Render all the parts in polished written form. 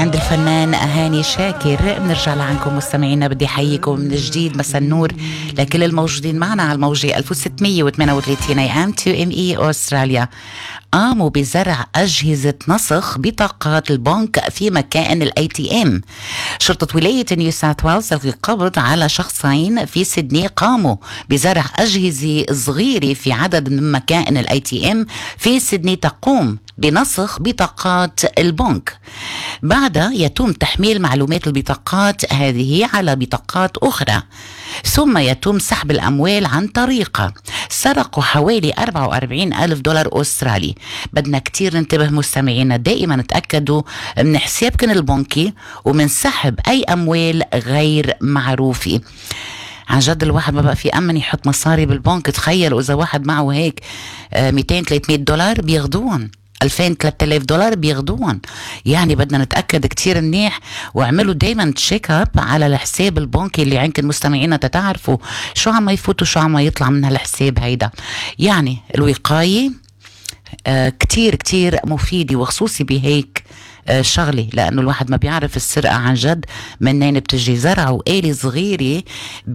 عند الفنان هاني شاكر. بنرجع لعنكم مستمعينا، بدي احييكم من جديد، مساء النور لكل الموجودين معنا على الموجة 1638 AM 2ME أستراليا. قاموا بزرع أجهزة نسخ بطاقات البنك في مكائن ATM. شرطة ولاية نيو ساوث ويلز تلقي القبض على شخصين في سيدني قاموا بزرع أجهزة صغيرة في عدد من مكائن ATM في سيدني تقوم بنسخ بطاقات البنك. بعدها يتم تحميل معلومات البطاقات هذه على بطاقات أخرى، ثم يتم سحب الأموال عن طريقة. سرقوا حوالي 44,000 دولار أسترالي. بدنا كتير ننتبه مستمعينا، دائما نتأكدوا من حسابكن البنكي ومن سحب أي أموال غير معروفة. عن جد الواحد ما بقى في أمن يحط مصاري بالبنك. تخيلوا إذا واحد معه هيك 200-300 دولار بياخدوهم، 2000-3000 دولار بياخدوهم. يعني بدنا نتأكد كتير منيح، واعملوا دايما تشيك اب على الحساب البنكي اللي عندكم مستمعينا تتعرفوا شو عم يفوت وشو عم يطلع من هالحساب هيدا. يعني الوقاية كتير كتير مفيدة، وخصوصي بهيك شغلي، لأنه الواحد ما بيعرف السرقة عن جد منين بتجي. زرعوا آلة صغيرة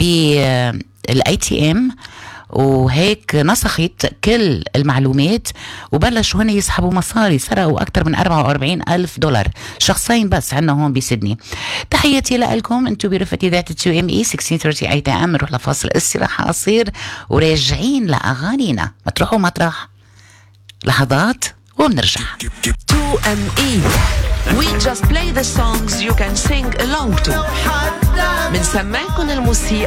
بالATM وهيك نسخت كل المعلومات وبلشوا هنا يسحبوا مصاري. سرقوا أكثر من 44,000 دولار، شخصين بس عنا هون بسيدني. تحياتي لكم انتو برفقة ذات 2ME 1638 AM. نروح لفاصل استراحة قصير وراجعين لأغانينا. ما تروحوا مطرح، لحظات وبنرجع. 2ME We just play the songs you can sing along to. من سماعكم الموسيقى